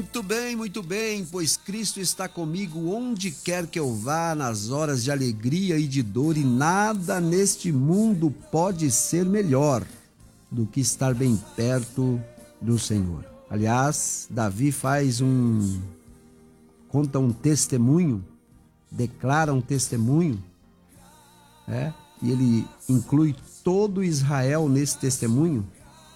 muito bem, pois Cristo está comigo onde quer que eu vá, nas horas de alegria e de dor, e nada neste mundo pode ser melhor do que estar bem perto do Senhor. Aliás, Davi conta um testemunho, declara um testemunho, e ele inclui todo Israel nesse testemunho.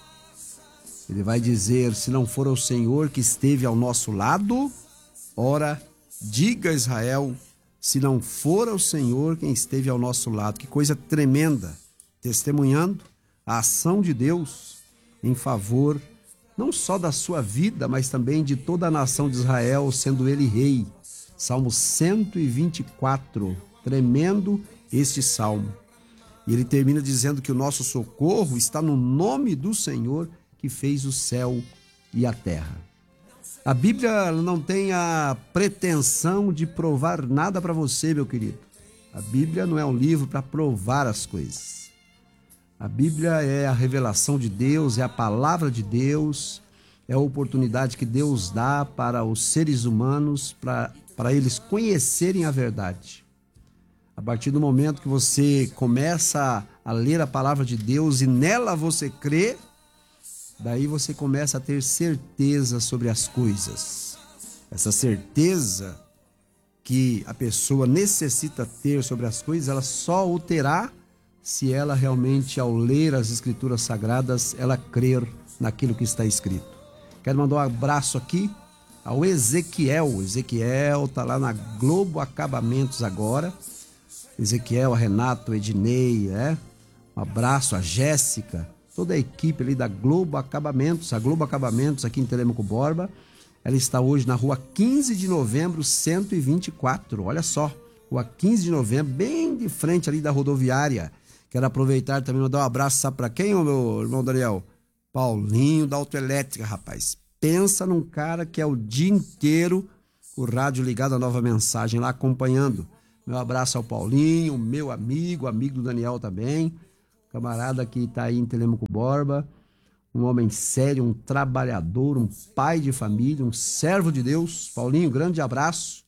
Ele vai dizer: se não for o Senhor que esteve ao nosso lado, ora, diga Israel, se não for o Senhor quem esteve ao nosso lado. Que coisa tremenda, testemunhando a ação de Deus em favor não só da sua vida, mas também de toda a nação de Israel, sendo ele rei. Salmo 124, tremendo este salmo. E ele termina dizendo que o nosso socorro está no nome do Senhor, que fez o céu e a terra. A Bíblia não tem a pretensão de provar nada para você, meu querido. A Bíblia não é um livro para provar as coisas. A Bíblia é a revelação de Deus, é a palavra de Deus, é a oportunidade que Deus dá para os seres humanos, para eles conhecerem a verdade. A partir do momento que você começa a ler a palavra de Deus e nela você crê, daí você começa a ter certeza sobre as coisas. Essa certeza que a pessoa necessita ter sobre as coisas, ela só o terá se ela realmente, ao ler as Escrituras Sagradas, ela crer naquilo que está escrito. Quero mandar um abraço aqui ao Ezequiel. Ezequiel está lá na Globo Acabamentos agora. Ezequiel, a Renato, a Ednei, um abraço, a Jéssica, toda a equipe ali da Globo Acabamentos, a Globo Acabamentos aqui em Telêmaco Borba. Ela está hoje na rua 15 de novembro, 124, olha só, rua 15 de novembro, bem de frente ali da rodoviária. Quero aproveitar também e mandar um abraço, sabe para quem, meu irmão Daniel? Paulinho da Autoelétrica, rapaz. Pensa num cara que é o dia inteiro o rádio ligado à Nova Mensagem lá acompanhando. Meu abraço ao Paulinho, meu amigo do Daniel também. Camarada que está aí em Telêmaco Borba, um homem sério, um trabalhador, um pai de família, um servo de Deus. Paulinho, grande abraço.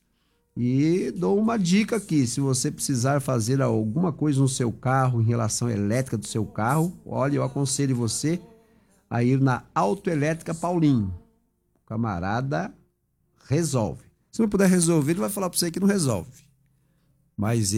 E dou uma dica aqui: se você precisar fazer alguma coisa no seu carro, em relação à elétrica do seu carro, olha, eu aconselho você a ir na Autoelétrica Paulinho. O camarada resolve. Se não puder resolver, ele vai falar para você que não resolve. Mas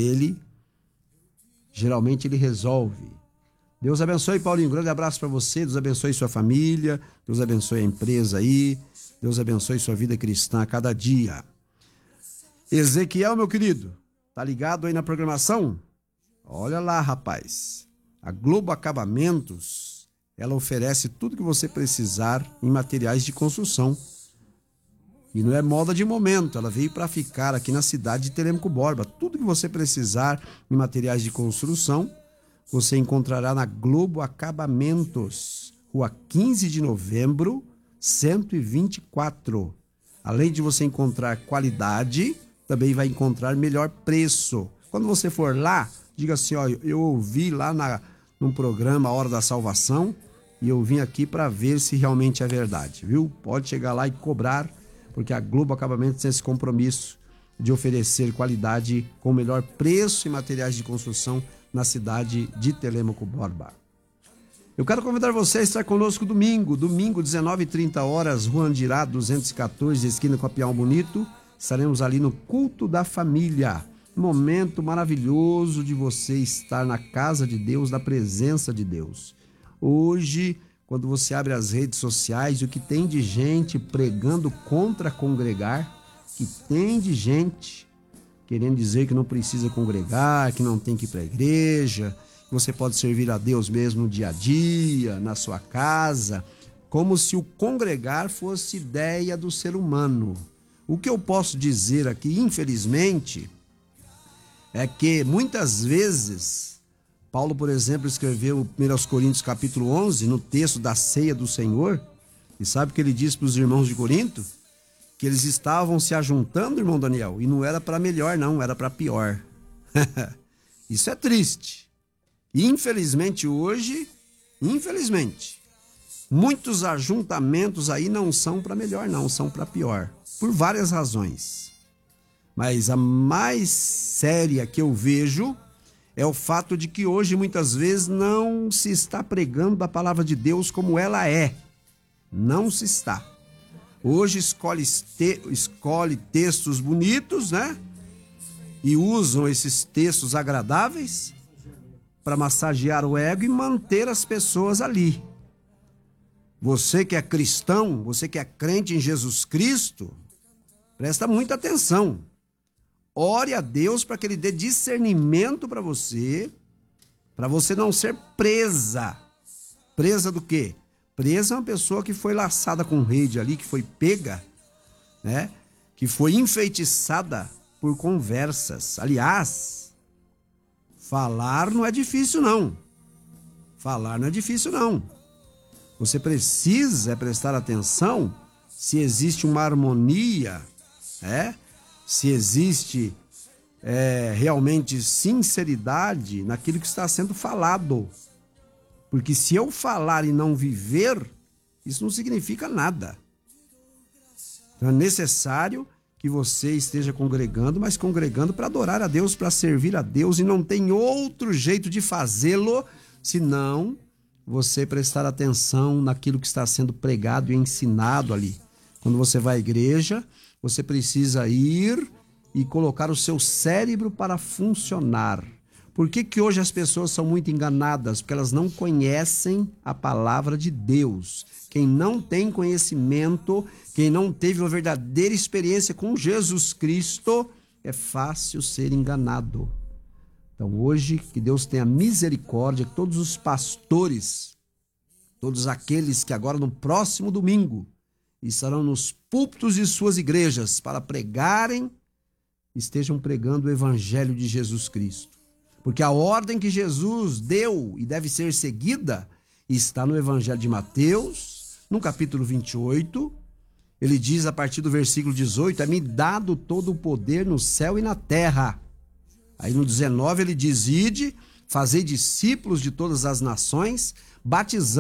geralmente ele resolve. Deus abençoe, Paulinho, grande abraço para você, Deus abençoe sua família, Deus abençoe a empresa aí, Deus abençoe sua vida cristã a cada dia. Ezequiel, meu querido, tá ligado aí na programação? Olha lá, rapaz, a Globo Acabamentos, ela oferece tudo que você precisar em materiais de construção. E não é moda de momento, ela veio para ficar aqui na cidade de Telêmaco Borba. Tudo que você precisar em materiais de construção, você encontrará na Globo Acabamentos, rua 15 de novembro, 124. Além de você encontrar qualidade, também vai encontrar melhor preço. Quando você for lá, diga assim: ó, eu ouvi lá num programa A Hora da Salvação e eu vim aqui para ver se realmente é verdade, viu? Pode chegar lá e cobrar, porque a Globo Acabamentos tem esse compromisso de oferecer qualidade com melhor preço em materiais de construção na cidade de Telêmaco Borba. Eu quero convidar você a estar conosco domingo, 19h30, Rua Andirá 214, esquina com a Pião Bonito. Estaremos ali no culto da família. Momento maravilhoso de você estar na casa de Deus, na presença de Deus. Hoje, quando você abre as redes sociais, o que tem de gente pregando contra congregar, que tem de gente querendo dizer que não precisa congregar, que não tem que ir para a igreja, que você pode servir a Deus mesmo no dia a dia, na sua casa, como se o congregar fosse ideia do ser humano. O que eu posso dizer aqui, infelizmente, é que muitas vezes, Paulo, por exemplo, escreveu 1 Coríntios capítulo 11, no texto da ceia do Senhor, e sabe o que ele disse para os irmãos de Corinto? Que eles estavam se ajuntando, irmão Daniel, e não era para melhor não, era para pior. Isso é triste. Infelizmente hoje, Muitos ajuntamentos aí não são para melhor, não, são para pior, por várias razões. Mas a mais séria que eu vejo é o fato de que hoje muitas vezes não se está pregando a palavra de Deus como ela é. Não se está. Hoje escolhe textos bonitos, né? E usam esses textos agradáveis para massagear o ego e manter as pessoas ali. Você que é cristão, você que é crente em Jesus Cristo, presta muita atenção. Ore a Deus para que Ele dê discernimento para você não ser presa. Presa do quê? Presa é uma pessoa que foi laçada com rede ali, que foi pega, né? Que foi enfeitiçada por conversas. Aliás, falar não é difícil, não. Falar não é difícil, não. Você precisa prestar atenção se existe uma harmonia, se existe realmente sinceridade naquilo que está sendo falado. Porque se eu falar e não viver, isso não significa nada. Então é necessário que você esteja congregando, mas congregando para adorar a Deus, para servir a Deus, e não tem outro jeito de fazê-lo senão você prestar atenção naquilo que está sendo pregado e ensinado ali. Quando você vai à igreja, você precisa ir e colocar o seu cérebro para funcionar. Por que hoje as pessoas são muito enganadas? Porque elas não conhecem a palavra de Deus. Quem não tem conhecimento, quem não teve uma verdadeira experiência com Jesus Cristo, é fácil ser enganado. Então hoje, que Deus tenha misericórdia, que todos os pastores, todos aqueles que agora no próximo domingo estarão nos púlpitos de suas igrejas para pregarem, estejam pregando o evangelho de Jesus Cristo. Porque a ordem que Jesus deu e deve ser seguida está no Evangelho de Mateus, no capítulo 28. Ele diz a partir do versículo 18, é-me dado todo o poder no céu e na terra. Aí no 19 ele diz, ide, fazei discípulos de todas as nações, batizando